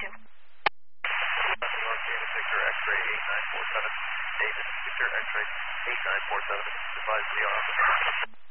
to? North David Victor X-ray 8947. David Victor X-ray 8947. Advise the officer.